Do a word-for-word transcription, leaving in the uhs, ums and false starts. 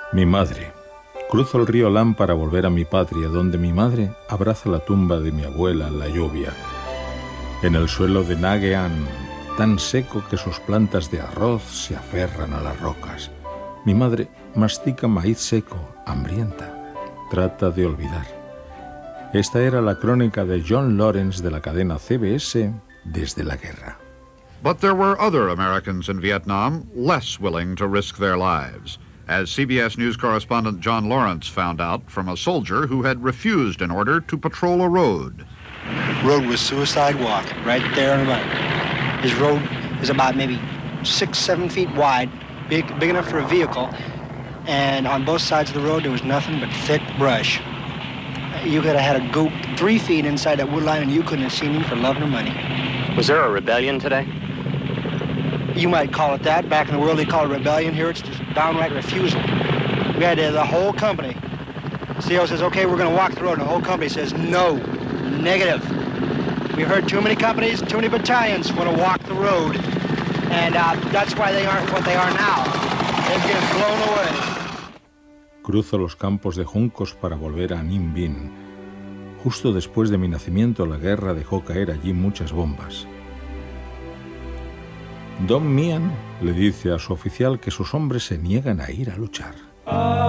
Mi madre. Cruzo el río Lam para volver a mi patria, donde mi madre abraza la tumba de mi abuela en la lluvia. En el suelo de Nagean, tan seco que sus plantas de arroz se aferran a las rocas. Mi madre mastica maíz seco, hambrienta. Trata de olvidar. Esta era la crónica de John Lawrence de la cadena C B S desde la guerra. But there were other Americans in Vietnam less willing to risk their lives, as C B S News correspondent John Lawrence found out from a soldier who had refused an order to patrol a road. Road was Suicide Walk, right there on the right. His road is about maybe six, seven feet wide, big, big enough for a vehicle, and on both sides of the road there was nothing but thick brush. You could have had a goat three feet inside that wood line and you couldn't have seen him for love nor money. Was there a rebellion today? You might call it that. Back in the world they call it rebellion. Here it's just downright refusal. We had uh, the whole company. C O says, okay, we're going to walk the road. And the whole company says, no, negative. We heard too many companies, too many battalions want to walk the road. And uh, that's why they aren't what they are now. They've been blown away. Cruzo los campos de juncos para volver a Ninh Binh. Justo después de mi nacimiento, la guerra dejó caer allí muchas bombas. Dong Mien le dice a su oficial que sus hombres se niegan a ir a luchar.